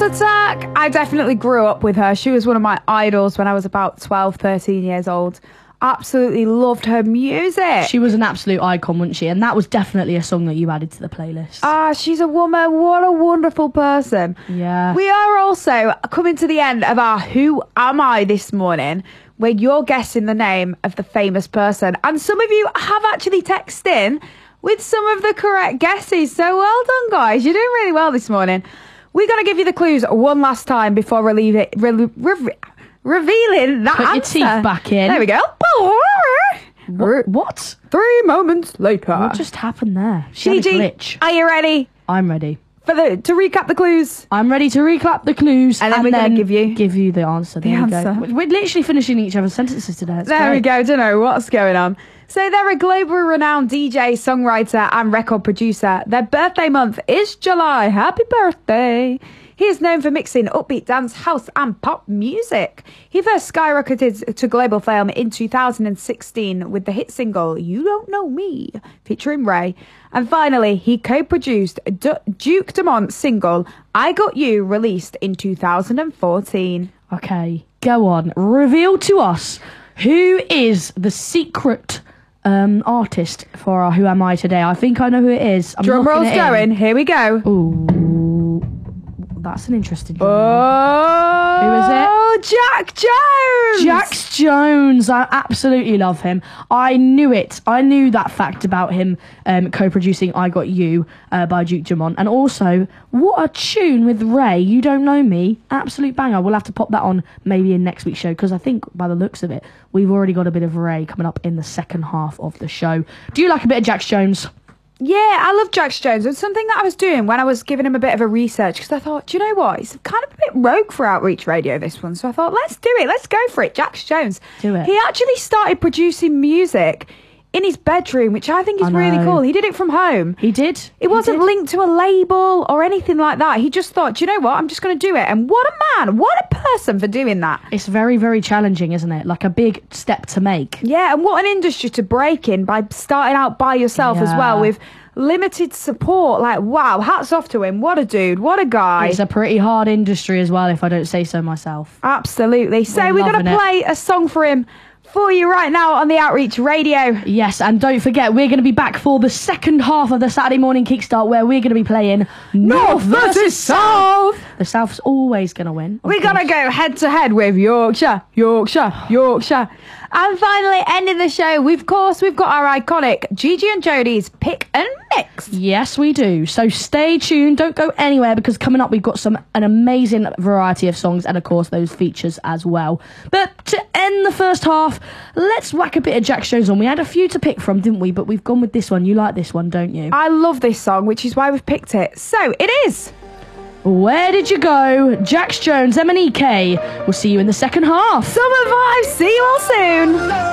Attack. I definitely grew up with her. She was one of my idols when I was about 12, 13 years old. Absolutely loved her music. She was an absolute icon, wasn't she? And that was definitely a song that you added to the playlist. She's a woman. What a wonderful person. Yeah. We are also coming to the end of our Who Am I this morning, where you're guessing the name of the famous person. And some of you have actually texted in with some of the correct guesses. So well done, guys. You're doing really well this morning. We're going to give you the clues one last time before revealing that Put answer. your teeth back in. There we go. What? 3 moments later. What just happened there? She had a Gigi, glitch. are you ready I'm ready. to recap the clues? I'm ready to recap the clues. And then we're going to give you the answer. the answer. We're literally finishing each other's sentences today. It's There we great. go. Don't know what's going on. So they're a globally renowned DJ, songwriter and record producer. Their birthday month is July. Happy birthday. He is known for mixing upbeat dance, house and pop music. He first skyrocketed to global fame in 2016 with the hit single You Don't Know Me featuring Ray. And finally, he co-produced Duke Dumont's single I Got You, released in 2014. Okay, go on. Reveal to us who is the secret artist for our Who Am I today. I think I know who it is. Drum roll's going. Here we go. Ooh, that's an interesting drum roll. Oh, Who is it? Jack Jones. Jax Jones. I absolutely love him. I knew it. I knew that fact about him co-producing I Got You by Duke Dumont. And also, what a tune with Ray, You Don't Know Me. Absolute banger. We'll have to pop that on maybe in next week's show, because I think by the looks of it, we've already got a bit of Ray coming up in the second half of the show. Do you like a bit of Jax Jones? Yeah, I love Jax Jones. It's something that I was doing when I was giving him a bit of a research, because I thought, do you know what? It's kind of a bit rogue for Outreach Radio, this one. So I thought, let's do it. Let's go for it. Jax Jones. Do it. He actually started producing music in his bedroom, which I think is really cool. He did it from home. He did. It wasn't linked to a label or anything like that. He just thought, do you know what? I'm just going to do it. And what a man. What a person for doing that. It's very, very challenging, isn't it? Like a big step to make. Yeah, and what an industry to break in by starting out by yourself as well, with limited support. Like, wow, hats off to him. What a dude. What a guy. It's a pretty hard industry as well, if I don't say so myself. Absolutely. So we're going to play a song for him for you right now on the Outreach Radio. Yes, and don't forget, we're going to be back for the second half of the Saturday Morning Kickstart, where we're going to be playing North versus South. The South's always going to win. We're going to go head to head with Yorkshire. And finally, ending the show, we've got our iconic Gigi and Jodie's Pick and Mix. Yes, we do. So stay tuned. Don't go anywhere, because coming up, we've got an amazing variety of songs and, of course, those features as well. But to end the first half, let's whack a bit of Jax Jones on. We had a few to pick from, didn't we? But we've gone with this one. You like this one, don't you? I love this song, which is why we've picked it. So it is Where Did You Go? Jax Jones, MNEK. We'll see you in the second half. Summer Vibes. See you all soon.